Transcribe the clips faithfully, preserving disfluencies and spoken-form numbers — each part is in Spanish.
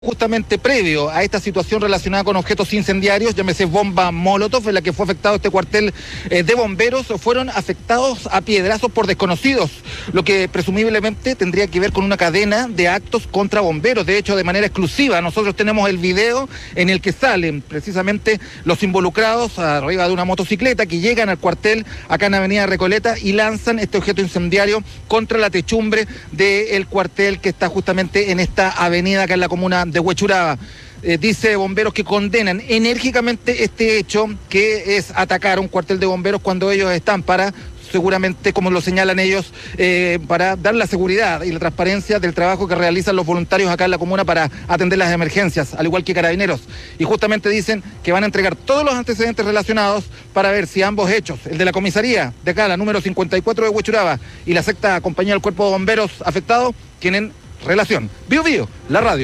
Justamente previo a esta situación relacionada con objetos incendiarios, llámese bomba Molotov, en la que fue afectado este cuartel eh, de bomberos, fueron afectados a piedrazos por desconocidos, lo que presumiblemente tendría que ver con una cadena de actos contra bomberos. De hecho, de manera exclusiva, nosotros tenemos el video en el que salen precisamente los involucrados arriba de una motocicleta que llegan al cuartel acá en Avenida Recoleta y lanzan este objeto incendiario contra la techumbre del cuartel que está justamente en esta avenida acá en la comuna de Huechuraba. Eh, dice bomberos que condenan enérgicamente este hecho, que es atacar un cuartel de bomberos cuando ellos están para, seguramente como lo señalan ellos, eh, para dar la seguridad y la transparencia del trabajo que realizan los voluntarios acá en la comuna para atender las emergencias, al igual que Carabineros. Y justamente dicen que van a entregar todos los antecedentes relacionados para ver si ambos hechos, el de la comisaría de acá, la número cincuenta y cuatro de Huechuraba, y la sexta compañía del cuerpo de bomberos afectado, tienen relación. Bio Bio, la radio.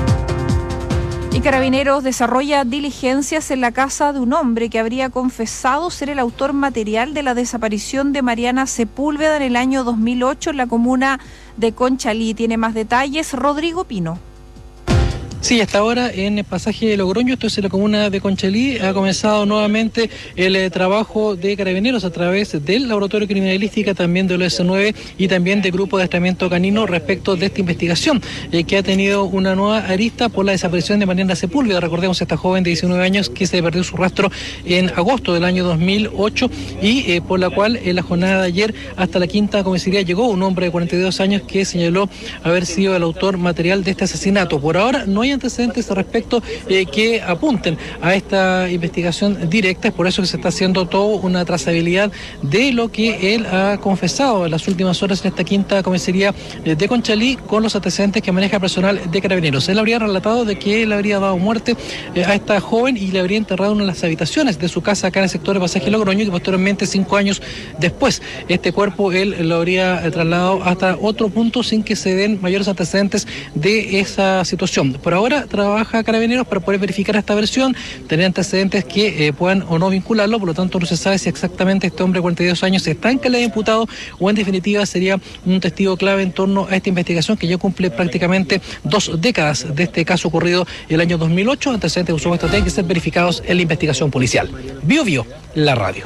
Y Carabineros desarrolla diligencias en la casa de un hombre que habría confesado ser el autor material de la desaparición de Mariana Sepúlveda en el año dos mil ocho en la comuna de Conchalí. Tiene más detalles Rodrigo Pino. Sí, hasta ahora en el pasaje de Logroño, esto es en la comuna de Conchalí, ha comenzado nuevamente el eh, trabajo de Carabineros a través del Laboratorio de Criminalística, también del O S nueve y también del Grupo de Adiestramiento Canino respecto de esta investigación, eh, que ha tenido una nueva arista por la desaparición de Mariana Sepúlveda. Recordemos, esta joven de diecinueve años que se perdió su rastro en agosto del año dos mil ocho y eh, por la cual en la jornada de ayer hasta la quinta comisaría llegó un hombre de cuarenta y dos años que señaló haber sido el autor material de este asesinato. Por ahora no hay antecedentes al respecto eh, que apunten a esta investigación directa. Es por eso que se está haciendo toda una trazabilidad de lo que él ha confesado en las últimas horas en esta quinta comisaría de Conchalí con los antecedentes que maneja personal de Carabineros. Él habría relatado de que él habría dado muerte eh, a esta joven y le habría enterrado en una de las habitaciones de su casa acá en el sector de Pasaje Logroño, y que posteriormente, cinco años después, este cuerpo él lo habría eh, trasladado hasta otro punto sin que se den mayores antecedentes de esa situación. Por ahora trabaja Carabineros para poder verificar esta versión, tener antecedentes que eh, puedan o no vincularlo. Por lo tanto, no se sabe si exactamente este hombre de cuarenta y dos años está en calidad de imputado o en definitiva sería un testigo clave en torno a esta investigación que ya cumple prácticamente dos décadas de este caso ocurrido el año dos mil ocho. Antecedentes, por supuesto, tienen que ser verificados en la investigación policial. Bio Bio, la radio.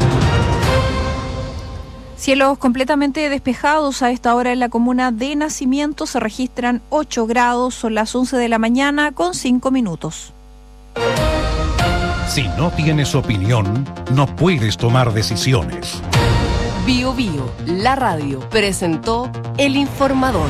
Cielos completamente despejados a esta hora en la comuna de Nacimiento. Se registran ocho grados, son las once de la mañana con cinco minutos. Si no tienes opinión, no puedes tomar decisiones. Bio Bio, la radio, presentó El Informador.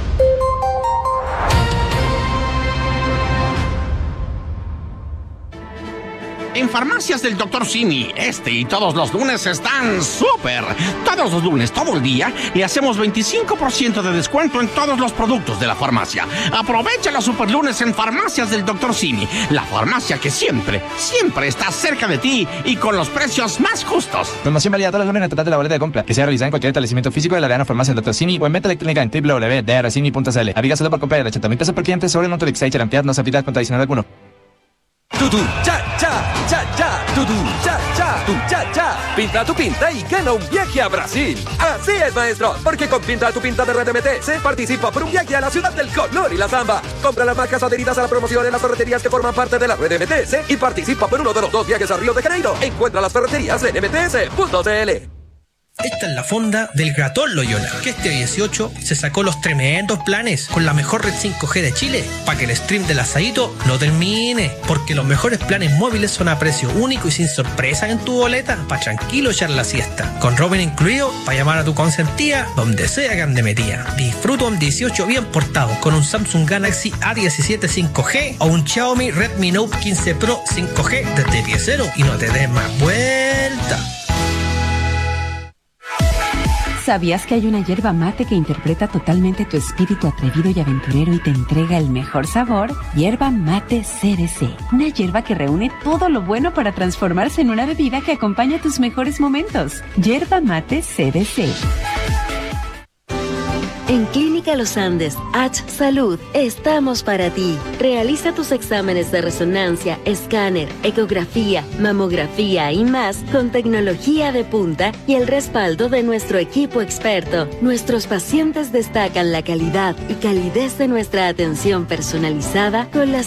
En Farmacias del doctor Simi, este y todos los lunes están súper. Todos los lunes, todo el día, le hacemos veinticinco por ciento de descuento en todos los productos de la farmacia. Aprovecha los super lunes en Farmacias del doctor Simi, la farmacia que siempre, siempre está cerca de ti y con los precios más justos. Promoción válida todos los lunes en el total de la boleta de compra, que sea realizada en cualquier establecimiento físico de la Arena Farmacia del doctor Simi o en venta electrónica en w w w punto d r simi punto c l. Aplica solo por compra de ochenta mil pesos por cliente sobre un monto de X H. No se aplica contra adicional alguno. Tutu, cha, cha, cha, cha, tutu, cha, cha, tu, cha, cha. Pinta tu pinta y gana un viaje a Brasil. Así es, maestro, porque con Pinta tu pinta de R M T se participa por un viaje a la ciudad del color y la samba. Compra las marcas adheridas a la promoción en las ferreterías que forman parte de la red M T S y participa por uno de los dos viajes a Río de Janeiro. Encuentra las ferreterías en m t s punto c l. Esta es la fonda del Gratón Loyola, que este dieciocho se sacó los tremendos planes con la mejor red cinco G de Chile para que el stream del asadito no termine, porque los mejores planes móviles son a precio único y sin sorpresa en tu boleta para tranquilo echar la siesta, con roaming incluido para llamar a tu consentida donde sea que ande metida. Disfruta un dieciocho bien portado con un Samsung Galaxy A diecisiete cinco G o un Xiaomi Redmi Note quince Pro cinco G desde diez cero y no te des más vuelta. ¿Sabías que hay una yerba mate que interpreta totalmente tu espíritu atrevido y aventurero y te entrega el mejor sabor? Yerba Mate C D C, una yerba que reúne todo lo bueno para transformarse en una bebida que acompaña tus mejores momentos. Yerba Mate C D C. En Clínica Los Andes, H Salud, estamos para ti. Realiza tus exámenes de resonancia, escáner, ecografía, mamografía y más con tecnología de punta y el respaldo de nuestro equipo experto. Nuestros pacientes destacan la calidad y calidez de nuestra atención personalizada con las